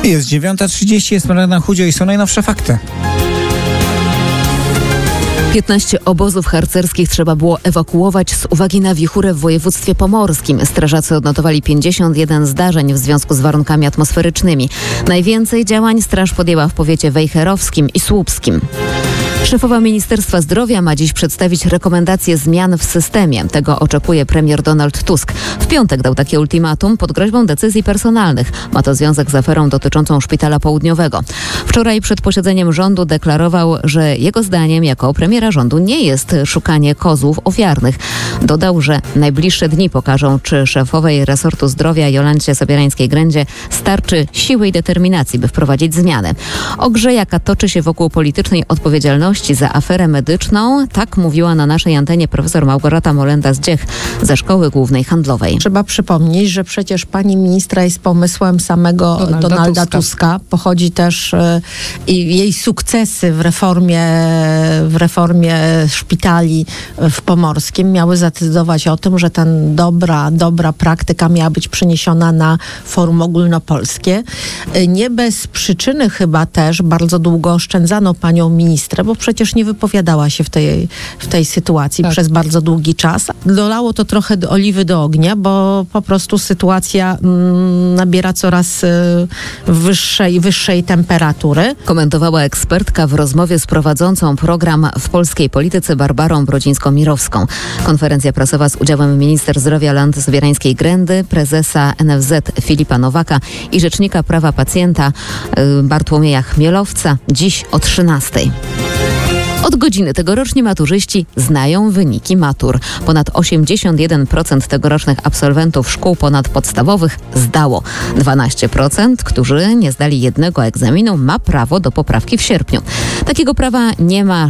Jest 9:30, jest Marlena Chudzio i są najnowsze fakty. 15 obozów harcerskich trzeba było ewakuować z uwagi na wichurę w województwie pomorskim. Strażacy odnotowali 51 zdarzeń w związku z warunkami atmosferycznymi. Najwięcej działań straż podjęła w powiecie wejherowskim i słupskim. Szefowa Ministerstwa Zdrowia ma dziś przedstawić rekomendacje zmian w systemie. Tego oczekuje premier Donald Tusk. W piątek dał takie ultimatum pod groźbą decyzji personalnych. Ma to związek z aferą dotyczącą Szpitala Południowego. Wczoraj przed posiedzeniem rządu deklarował, że jego zdaniem jako premiera rządu nie jest szukanie kozłów ofiarnych. Dodał, że najbliższe dni pokażą, czy szefowej resortu zdrowia Jolancie Sobierańskiej-Grędzie starczy siły i determinacji, by wprowadzić zmiany. O grze, jaka toczy się wokół politycznej odpowiedzialności za aferę medyczną, tak mówiła na naszej antenie profesor Małgorzata Molenda-Zdziech ze Szkoły Głównej Handlowej. Trzeba przypomnieć, że przecież pani ministra jest pomysłem samego Donalda Tuska. Pochodzi też i jej sukcesy w reformie szpitali w Pomorskim miały zadecydować o tym, że ta dobra praktyka miała być przeniesiona na forum ogólnopolskie. Nie bez przyczyny chyba też bardzo długo oszczędzano panią ministrę, bo przecież nie wypowiadała się w tej sytuacji przez bardzo długi czas. Dolało to trochę oliwy do ognia, bo po prostu sytuacja nabiera coraz wyższej temperatury. Komentowała ekspertka w rozmowie z prowadzącą program w polskiej polityce Barbarą Brodzińską-Mirowską. Konferencja prasowa z udziałem minister zdrowia Jolanty Sobierańskiej-Grędy, prezesa NFZ Filipa Nowaka i rzecznika prawa pacjenta Bartłomieja Chmielowca dziś o 13:00. Od godziny tegoroczni maturzyści znają wyniki matur. Ponad 81% tegorocznych absolwentów szkół ponadpodstawowych zdało. 12%, którzy nie zdali jednego egzaminu, ma prawo do poprawki w sierpniu. Takiego prawa nie ma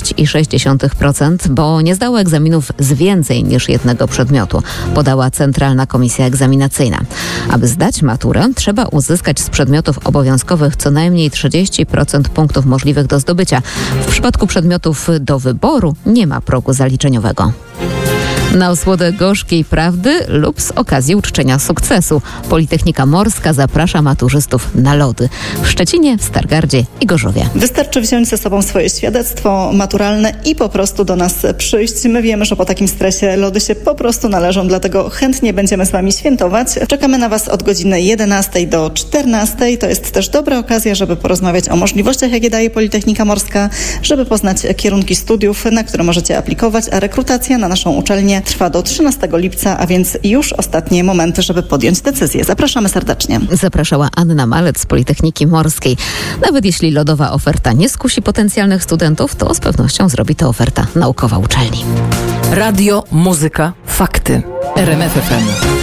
6,6%, bo nie zdało egzaminów z więcej niż jednego przedmiotu, podała Centralna Komisja Egzaminacyjna. Aby zdać maturę, trzeba uzyskać z przedmiotów obowiązkowych co najmniej 30% punktów możliwych do zdobycia. W przypadku przedmiotów do wyboru nie ma progu zaliczeniowego. Na osłodę gorzkiej prawdy lub z okazji uczczenia sukcesu Politechnika Morska zaprasza maturzystów na lody w Szczecinie, w Stargardzie i Gorzowie. Wystarczy wziąć ze sobą swoje świadectwo maturalne i po prostu do nas przyjść. My wiemy, że po takim stresie lody się po prostu należą, dlatego chętnie będziemy z Wami świętować. Czekamy na Was od godziny 11 do 14. To jest też dobra okazja, żeby porozmawiać o możliwościach, jakie daje Politechnika Morska, żeby poznać kierunki studiów, na które możecie aplikować, a rekrutacja na naszą uczelnię trwa do 13 lipca, a więc już ostatnie momenty, żeby podjąć decyzję. Zapraszamy serdecznie. Zapraszała Anna Malec z Politechniki Morskiej. Nawet jeśli lodowa oferta nie skusi potencjalnych studentów, to z pewnością zrobi to oferta naukowa uczelni. Radio, muzyka, fakty. RMF FM.